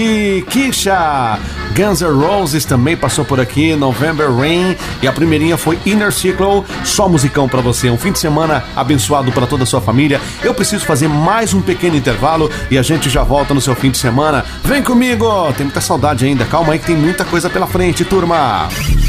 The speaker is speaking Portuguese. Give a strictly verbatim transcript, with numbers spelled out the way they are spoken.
E Kisha, Guns N' Roses também passou por aqui, November Rain, e a primeirinha foi Inner Circle, só musicão pra você, um fim de semana abençoado pra toda a sua família. Eu preciso fazer mais um pequeno intervalo e a gente já volta no seu fim de semana. Vem comigo, tem muita saudade ainda, calma aí que tem muita coisa pela frente, turma.